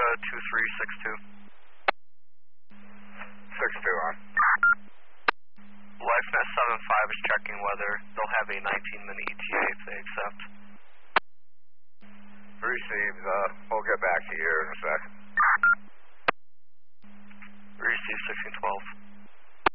2362. 62 on. LifeNet 75 is checking weather. They'll have a 19-minute ETA if they accept. Received, we'll get back.